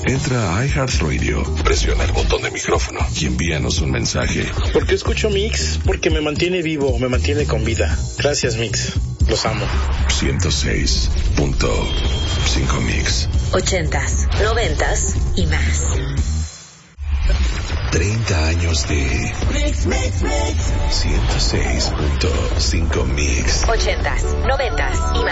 Entra a iHeartRadio, presiona el botón de micrófono y envíanos un mensaje. ¿Por qué escucho Mix? Porque me mantiene vivo, me mantiene con vida. Gracias, Mix. Los amo. 106.5 Mix. 80s, 90s y más. 30 años de Mix, Mix, Mix. 106.5 Mix. 80s, 90s y más.